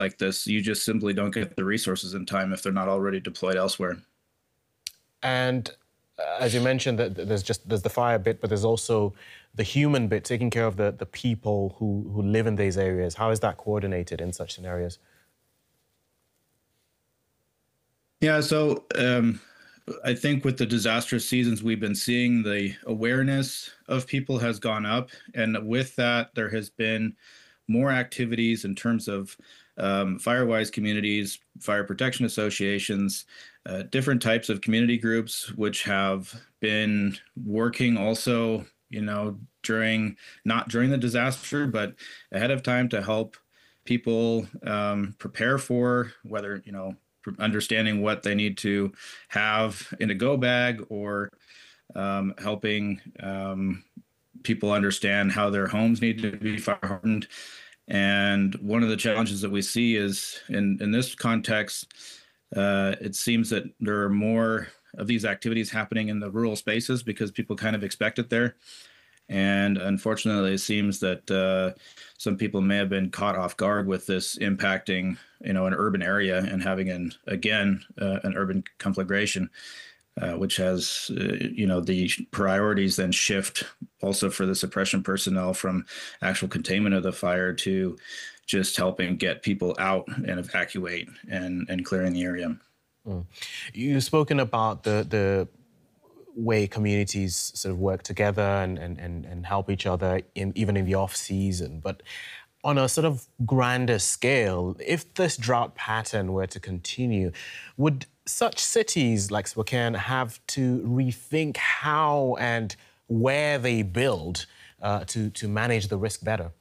like this, you just simply don't get the resources in time if they're not already deployed elsewhere. And as you mentioned, that there's the fire bit, but there's also the human bit, taking care of the people who live in these areas. How is that coordinated in such scenarios? Yeah, so I think with the disastrous seasons we've been seeing, the awareness of people has gone up. And with that, there has been more activities in terms of Firewise communities, fire protection associations, different types of community groups, which have been working also, not during the disaster, but ahead of time to help people prepare for whether, understanding what they need to have in a go bag or helping people understand how their homes need to be fire hardened. And one of the challenges that we see is in this context, it seems that there are more of these activities happening in the rural spaces because people kind of expect it there. And unfortunately, it seems that some people may have been caught off guard with this impacting, an urban area and having an urban conflagration, which has, the priorities then shift also for the suppression personnel from actual containment of the fire to just helping get people out and evacuate and clearing the area. Mm. You've spoken about the way communities sort of work together and help each other even in the off season. But on a sort of grander scale, if this drought pattern were to continue, would such cities like Spokane have to rethink how and where they build to manage the risk better?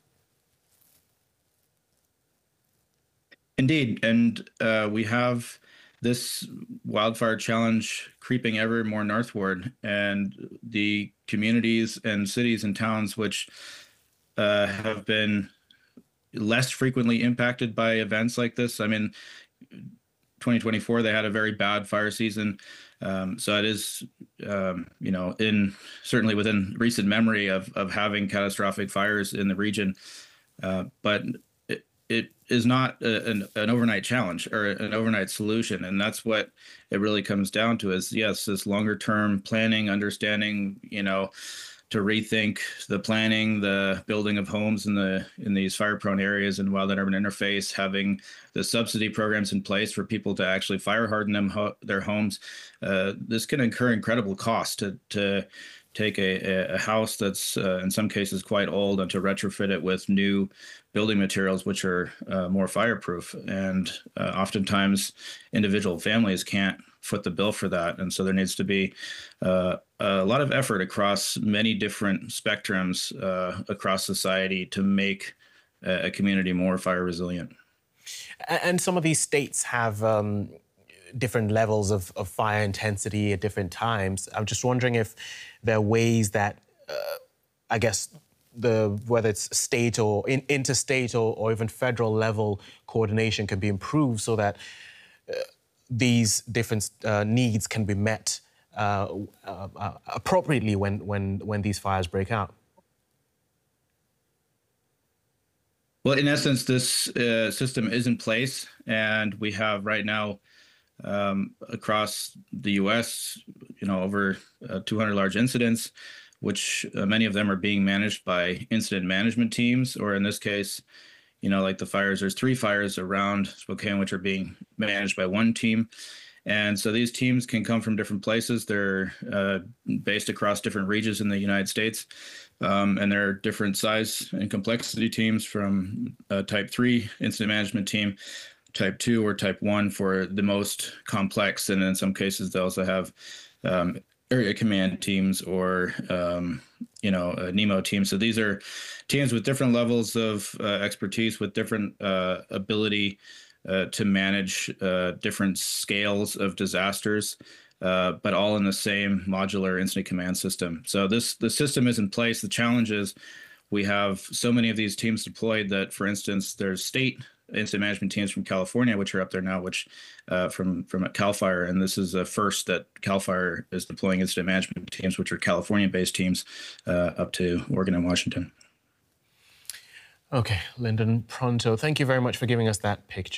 Indeed. And we have this wildfire challenge creeping ever more northward, and the communities and cities and towns which have been less frequently impacted by events like this. I mean, 2024, they had a very bad fire season. So it is, certainly within recent memory of having catastrophic fires in the region. But it is not an overnight challenge or an overnight solution. And that's what it really comes down to is, yes, this longer term planning, understanding, to rethink the planning, the building of homes in these fire prone areas and wildland urban interface, having the subsidy programs in place for people to actually fire harden their homes. This can incur incredible cost to take a house that's in some cases quite old and to retrofit it with new building materials which are more fireproof. And oftentimes individual families can't foot the bill for that. And so there needs to be a lot of effort across many different spectrums across society to make a community more fire resilient. And some of these states have different levels of fire intensity at different times. I'm just wondering if there are ways that, I guess, whether it's state or interstate or even federal level coordination can be improved so that these different needs can be met appropriately when these fires break out. Well, in essence, this system is in place, and we have right now across the U.S., over 200 large incidents, which many of them are being managed by incident management teams, or in this case, like the fires, there's 3 fires around Spokane, which are being managed by one team. And so these teams can come from different places. They're based across different regions in the United States. And there are different size and complexity teams from type 3 incident management team, type 2 or type 1 for the most complex. And in some cases, they also have area command teams or, NEMO teams. So these are teams with different levels of expertise, with different ability to manage different scales of disasters, but all in the same modular incident command system. So the system is in place. The challenge is we have so many of these teams deployed that, for instance, there's state incident management teams from California, which are up there now, which from CAL FIRE. And this is the first that CAL FIRE is deploying incident management teams, which are California-based teams, up to Oregon and Washington. Okay, Lyndon Pronto, thank you very much for giving us that picture.